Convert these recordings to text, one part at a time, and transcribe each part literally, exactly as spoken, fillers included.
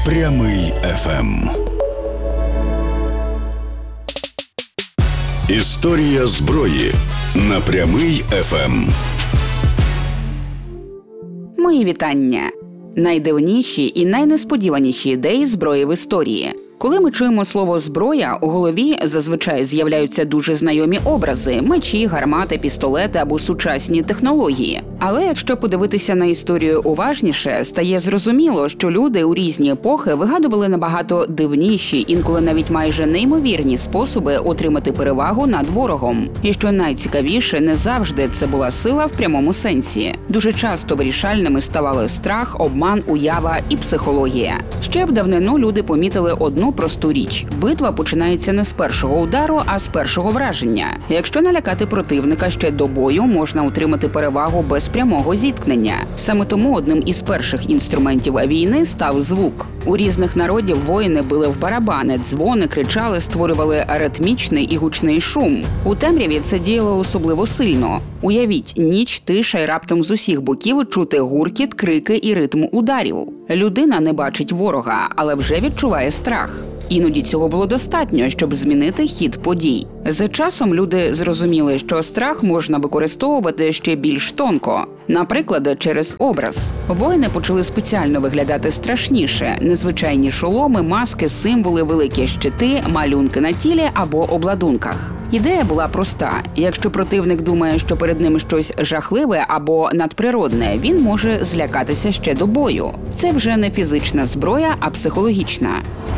Прямий еф ем. Історія зброї на Прямий еф ем. Мої вітання. Найдивніші і найнесподіваніші ідеї зброї в історії. Коли ми чуємо слово «зброя», у голові зазвичай з'являються дуже знайомі образи – мечі, гармати, пістолети або сучасні технології. Але якщо подивитися на історію уважніше, стає зрозуміло, що люди у різні епохи вигадували набагато дивніші, інколи навіть майже неймовірні способи отримати перевагу над ворогом. І що найцікавіше, не завжди це була сила в прямому сенсі. Дуже часто вирішальними ставали страх, обман, уява і психологія. Ще в давнину люди помітили одну просту річ. Битва починається не з першого удару, а з першого враження. Якщо налякати противника ще до бою, можна отримати перевагу без прямого зіткнення. Саме тому одним із перших інструментів війни став звук. У різних народів воїни били в барабани, дзвони, кричали, створювали ритмічний і гучний шум. У темряві це діяло особливо сильно. Уявіть, ніч, тиша й раптом з усіх боків чути гуркіт, крики і ритм ударів. Людина не бачить ворога, але вже відчуває страх. Іноді цього було достатньо, щоб змінити хід подій. За часом люди зрозуміли, що страх можна використовувати ще більш тонко. Наприклад, через образ. Воїни почали спеціально виглядати страшніше. Незвичайні шоломи, маски, символи, великі щити, малюнки на тілі або обладунках. Ідея була проста. Якщо противник думає, що перед ним щось жахливе або надприродне, він може злякатися ще до бою. Це вже не фізична зброя, а психологічна.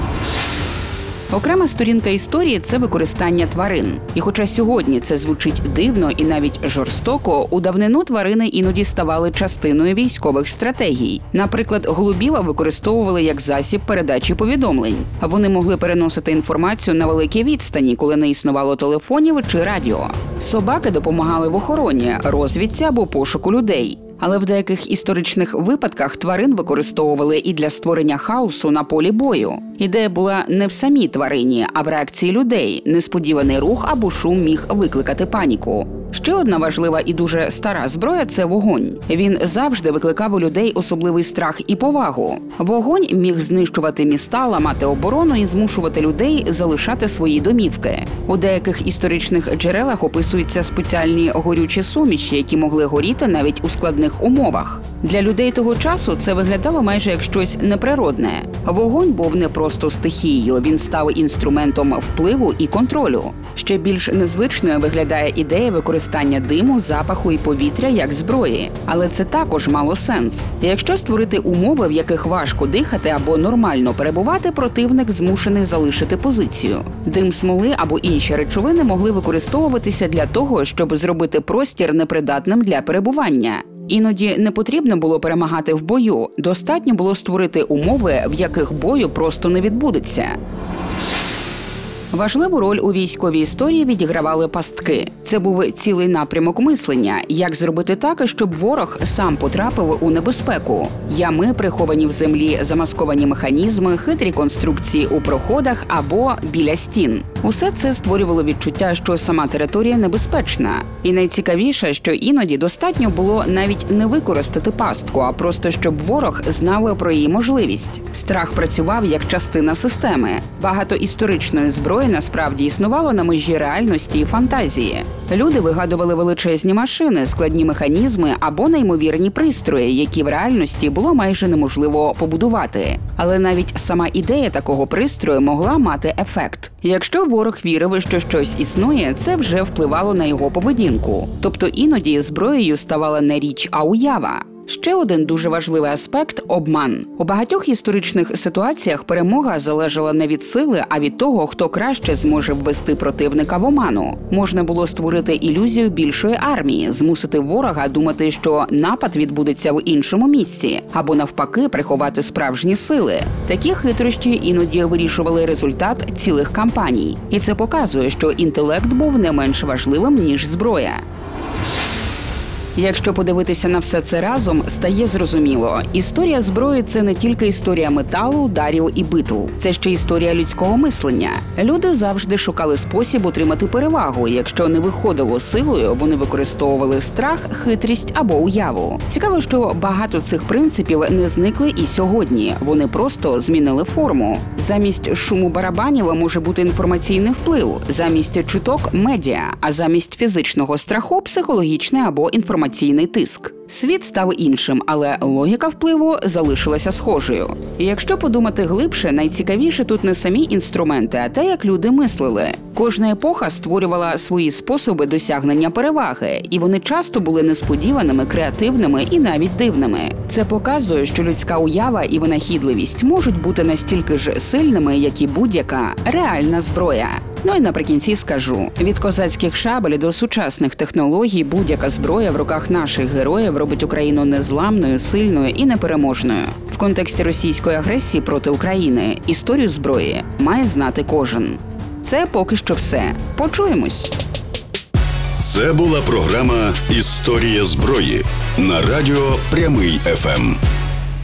Окрема сторінка історії – це використання тварин. І хоча сьогодні це звучить дивно і навіть жорстоко, у давнину тварини іноді ставали частиною військових стратегій. Наприклад, голубів використовували як засіб передачі повідомлень. Вони могли переносити інформацію на великі відстані, коли не існувало телефонів чи радіо. Собаки допомагали в охороні, розвідці або пошуку людей. Але в деяких історичних випадках тварин використовували і для створення хаосу на полі бою. Ідея була не в самій тварині, а в реакції людей. Несподіваний рух або шум міг викликати паніку. Ще одна важлива і дуже стара зброя – це вогонь. Він завжди викликав у людей особливий страх і повагу. Вогонь міг знищувати міста, ламати оборону і змушувати людей залишати свої домівки. У деяких історичних джерелах описуються спеціальні горючі суміші, які могли горіти навіть у складних умовах. Для людей того часу це виглядало майже як щось неприродне. Вогонь був не просто стихією, він став інструментом впливу і контролю. Ще більш незвичною виглядає ідея використання диму, запаху і повітря як зброї. Але це також мало сенс. Якщо створити умови, в яких важко дихати або нормально перебувати, противник змушений залишити позицію. Дим смоли або інші речовини могли використовуватися для того, щоб зробити простір непридатним для перебування. Іноді не потрібно було перемагати в бою, достатньо було створити умови, в яких бою просто не відбудеться. Важливу роль у військовій історії відігравали пастки. Це був цілий напрямок мислення, як зробити так, щоб ворог сам потрапив у небезпеку. Ями, приховані в землі, замасковані механізми, хитрі конструкції у проходах або біля стін. Усе це створювало відчуття, що сама територія небезпечна. І найцікавіше, що іноді достатньо було навіть не використати пастку, а просто щоб ворог знав про її можливість. Страх працював як частина системи. Багато історичної зброї насправді існувало на межі реальності і фантазії. Люди вигадували величезні машини, складні механізми або неймовірні пристрої, які в реальності було майже неможливо побудувати. Але навіть сама ідея такого пристрою могла мати ефект. Якщо ворог вірив, що щось існує, це вже впливало на його поведінку. Тобто іноді зброєю ставала не річ, а уява. Ще один дуже важливий аспект – обман. У багатьох історичних ситуаціях перемога залежала не від сили, а від того, хто краще зможе ввести противника в оману. Можна було створити ілюзію більшої армії, змусити ворога думати, що напад відбудеться в іншому місці, або навпаки приховати справжні сили. Такі хитрощі іноді вирішували результат цілих кампаній. І це показує, що інтелект був не менш важливим, ніж зброя. Якщо подивитися на все це разом, стає зрозуміло. Історія зброї – це не тільки історія металу, ударів і битв. Це ще історія людського мислення. Люди завжди шукали спосіб отримати перевагу. Якщо не виходило силою, вони використовували страх, хитрість або уяву. Цікаво, що багато цих принципів не зникли і сьогодні. Вони просто змінили форму. Замість шуму барабанів може бути інформаційний вплив, замість чуток – медіа, а замість фізичного страху – психологічний або інформаційний тиск. Світ став іншим, але логіка впливу залишилася схожою. І якщо подумати глибше, найцікавіше тут не самі інструменти, а те, як люди мислили. Кожна епоха створювала свої способи досягнення переваги, і вони часто були несподіваними, креативними і навіть дивними. Це показує, що людська уява і винахідливість можуть бути настільки ж сильними, як і будь-яка реальна зброя. Ну і наприкінці скажу, від козацьких шабель до сучасних технологій будь-яка зброя в руках наших героїв робить Україну незламною, сильною і непереможною. В контексті російської агресії проти України історію зброї має знати кожен. Це поки що все. Почуємось! Це була програма «Історія зброї» на радіо «Прямий еф ем».